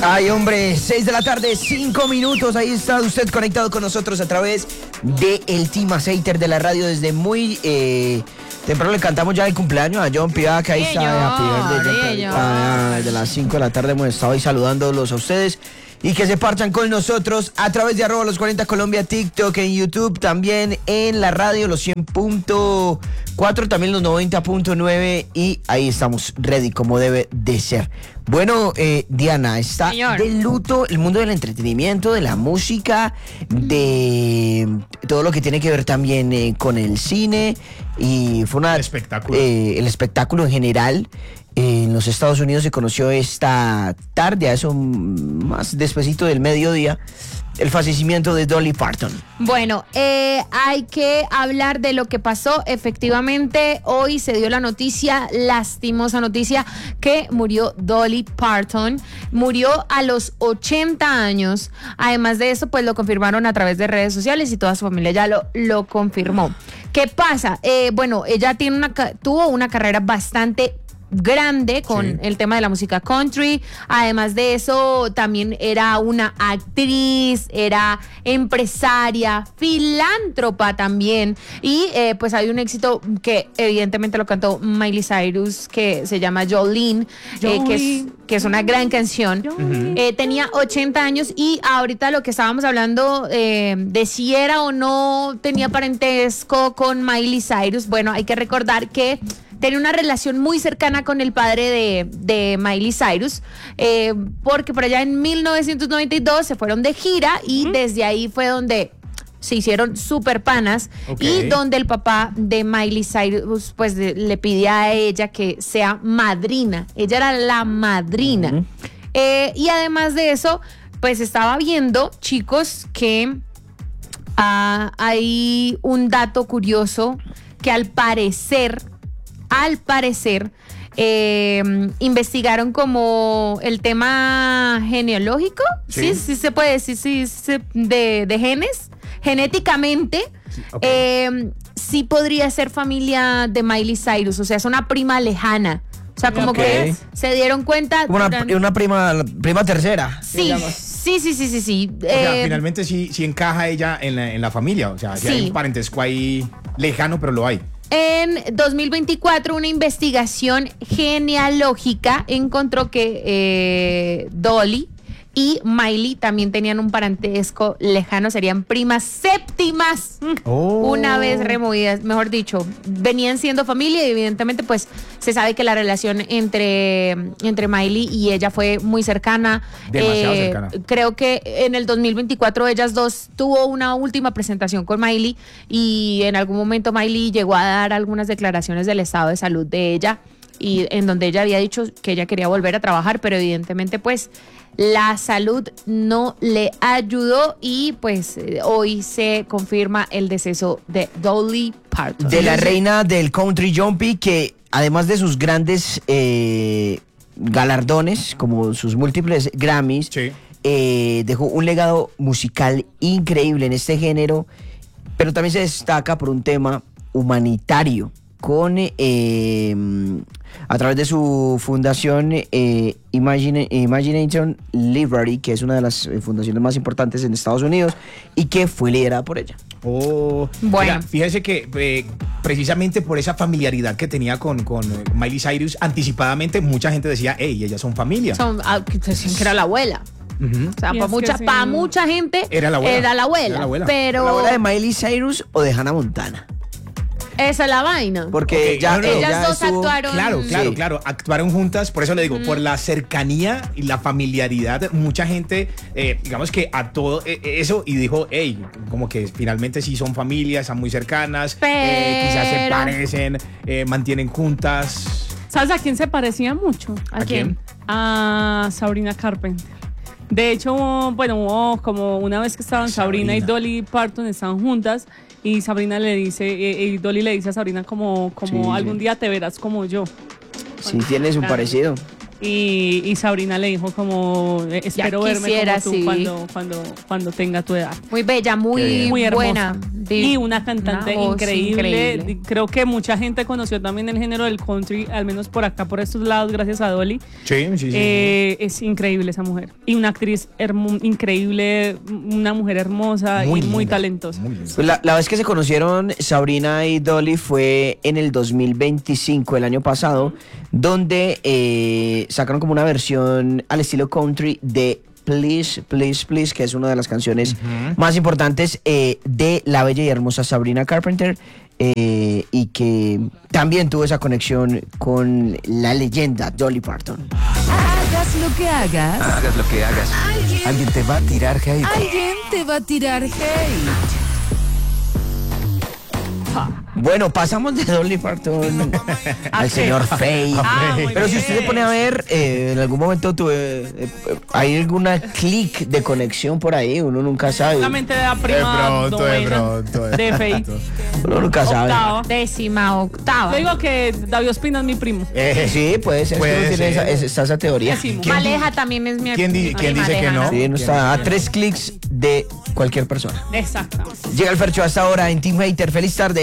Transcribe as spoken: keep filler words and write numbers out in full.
Ay, hombre, seis de la tarde, cinco minutos. Ahí está usted conectado con nosotros a través de el Team Aceiter de la radio. Desde muy eh, temprano le cantamos ya el cumpleaños a John Piva, que ahí Sí, está. señor, Happy birthday, John sí, Piva. señor. Ah, Desde las cinco de la tarde hemos estado ahí saludándolos a ustedes. Y que se parchan con nosotros a través de arroba los cuarenta Colombia, TikTok, en YouTube, también en la radio, los cien punto cuatro, también los noventa punto nueve, y ahí estamos ready como debe de ser. Bueno, eh, Diana, está Señor. de luto el mundo del entretenimiento, de la música, de todo lo que tiene que ver también eh, con el cine, y fue una... El espectáculo. eh, el espectáculo en general. En los Estados Unidos se conoció esta tarde, a eso más despacito del mediodía, el fallecimiento de Dolly Parton. Bueno, eh, hay que hablar de lo que pasó. Efectivamente, hoy se dio la noticia, lastimosa noticia, que murió Dolly Parton. Murió a los ochenta años. Además de eso, pues lo confirmaron a través de redes sociales y toda su familia ya lo, lo confirmó. ¿Qué pasa? Eh, bueno, ella tiene una, tuvo una carrera bastante grande con Sí. el tema de la música country. Además de eso, también era una actriz, era empresaria, filántropa también. Y eh, pues hay un éxito que evidentemente lo cantó Miley Cyrus, que se llama Jolene, eh, que, es, que es una gran canción. Eh, tenía ochenta años, y ahorita lo que estábamos hablando eh, de si era o no tenía parentesco con Miley Cyrus. Bueno, hay que recordar que tenía una relación muy cercana con el padre de, de Miley Cyrus, eh, porque por allá en mil novecientos noventa y dos se fueron de gira, y uh-huh. desde ahí fue donde se hicieron súper panas, Okay. y donde el papá de Miley Cyrus pues de, le pidía a ella que sea madrina. Ella era la madrina. Uh-huh. Eh, y además de eso, pues estaba viendo, chicos, que uh, hay un dato curioso que al parecer... Al parecer, eh, investigaron como el tema genealógico, sí, sí, sí se puede decir, sí, sí, de, de genes, genéticamente, sí, okay. eh, sí podría ser familia de Miley Cyrus, o sea, es una prima lejana. O sea, como okay. que se dieron cuenta. Una, una prima, prima tercera. Sí, sí, sí, sí, sí, sí. O sea, eh, finalmente sí, sí encaja ella en la, en la familia, o sea, sí, sí hay un parentesco ahí lejano, pero lo hay. En dos mil veinticuatro, una investigación genealógica encontró que eh, Dolly y Miley también tenían un parentesco lejano, serían primas séptimas, oh. una vez removidas, mejor dicho, venían siendo familia, y evidentemente pues se sabe que la relación entre, entre Miley y ella fue muy cercana. Demasiado eh, cercana. Creo que en el dos mil veinticuatro ellas dos tuvo una última presentación con Miley, y en algún momento Miley llegó a dar algunas declaraciones del estado de salud de ella, y en donde ella había dicho que ella quería volver a trabajar, pero evidentemente pues la salud no le ayudó, y pues hoy se confirma el deceso de Dolly Parton. De la reina del country jumpy, que además de sus grandes eh, galardones, como sus múltiples Grammys, sí. eh, dejó un legado musical increíble en este género, pero también se destaca por un tema humanitario, con eh, a través de su fundación eh, Imagine, Imagination Library, que es una de las fundaciones más importantes en Estados Unidos, y que fue liderada por ella. Oh, bueno. Mira, fíjese que eh, precisamente por esa familiaridad que tenía con, con Miley Cyrus, anticipadamente mucha gente decía, hey, ellas son familia. Son, ah, que era la abuela. Uh-huh. O sea, para mucha, sí. pa mucha gente era la abuela. Era la abuela, era la abuela. Pero... ¿La abuela de Miley Cyrus o de Hannah Montana? Esa es la vaina. Porque okay, ya, no, no, ellas ya dos estuvo... actuaron. Claro, claro, sí. claro. Actuaron juntas, por eso le digo, mm. por la cercanía y la familiaridad, mucha gente, eh, digamos que a todo eh, eso, y dijo, hey, como que finalmente sí son familias, están muy cercanas, Pero... eh, quizás se parecen, eh, mantienen juntas. ¿Sabes a quién se parecía mucho? ¿A, ¿A quién? A Sabrina Carpenter. De hecho, bueno, hubo como una vez que estaban Sabrina, Sabrina y Dolly Parton estaban juntas, y Sabrina le dice, eh, y Dolly le dice a Sabrina como, como sí, algún sí. día te verás como yo. Sí, tienes un parecido. Y, y Sabrina le dijo como, eh, espero verme quisiera, como tú sí. cuando, cuando, cuando tenga tu edad. Muy bella, muy, Muy buena. hermosa. Div- Y una cantante una voz increíble. increíble. Creo que mucha gente conoció también el género del country, al menos por acá, por estos lados, gracias a Dolly. Sí, sí, sí. Eh, es increíble esa mujer. Y una actriz hermo- increíble, una mujer hermosa Muy y muy linda, talentosa. muy linda. Pues la, la vez que se conocieron Sabrina y Dolly fue en el dos mil veinticinco, el año pasado, donde eh, sacaron como una versión al estilo country de Please, Please, Please, que es una de las canciones más importantes eh, de la bella y hermosa Sabrina Carpenter, eh, y que también tuvo esa conexión con la leyenda Dolly Parton. Hagas lo que hagas, Hagas lo que hagas. Alguien te va a tirar hate. alguien te va a tirar hate. Bueno, pasamos de Dolly Parton al señor Faye. Ah, muy Pero si usted se bien. pone a ver, eh, en algún momento tuve, eh, eh, hay alguna clic de conexión por ahí, uno nunca sabe. La mente de la prima De pronto, de novena pronto, de de Faye. Uno nunca sabe. Octava. Décima octava. Yo digo que David Ospina es mi primo. Eh, Sí, puede ser. Puede es que uno tiene ser. esa, esa- está esa teoría. Décimo. ¿Quién Maleja también es mi quién di- mi quién prima dice que lejana. no? Sí, uno está a tres clics de cualquier persona. Exacto. Llega el Fercho hasta ahora en Team Hater. Feliz tarde.